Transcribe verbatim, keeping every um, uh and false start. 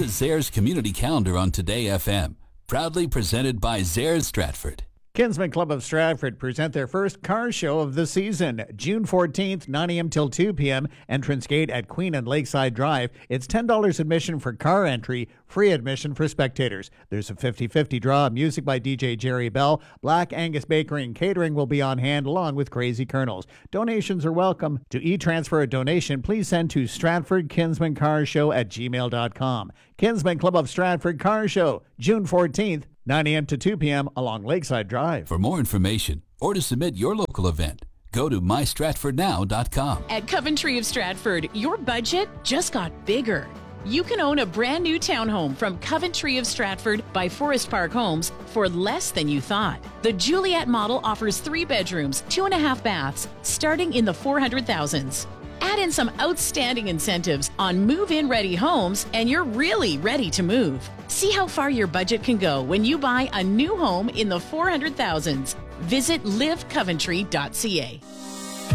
the Zehrs Community Calendar on Today F M. Proudly presented by Zehrs Stratford. Kinsman Club of Stratford present their first car show of the season, June fourteenth, nine a.m. till two p.m. Entrance gate at Queen and Lakeside Drive. It's ten dollars admission for car entry, free admission for spectators. There's a fifty-fifty draw. Music by D J Jerry Bell. Black Angus Bakery and Catering will be on hand along with Crazy Colonels. Donations are welcome. To e-transfer a donation, please send to Stratford Kinsman Car Show at gmail dot com. Kinsman Club of Stratford Car Show, June fourteenth, nine a.m. to two p.m. along Lakeside Drive. For more information or to submit your local event, go to my stratford now dot com. At Coventry of Stratford, your budget just got bigger. You can own a brand new townhome from Coventry of Stratford by Forest Park Homes for less than you thought. The Juliet model offers three bedrooms, two and a half baths, starting in the four hundred thousands. Add in some outstanding incentives on move-in ready homes and you're really ready to move. See how far your budget can go when you buy a new home in the four hundred thousands. Visit live coventry dot c a.